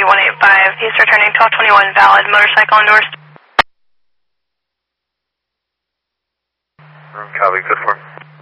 185. He's returning 1221 valid, motorcycle endorsed. Copy, good for him.